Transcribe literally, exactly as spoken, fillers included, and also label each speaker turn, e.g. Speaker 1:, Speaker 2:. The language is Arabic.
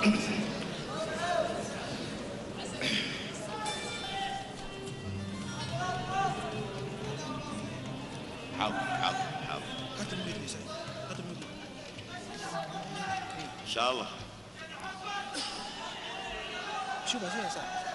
Speaker 1: حاضر حاضر حاضر.
Speaker 2: هات المدير يا سيد، هات المدير.
Speaker 1: ان شاء الله.
Speaker 2: شوف يا سيد.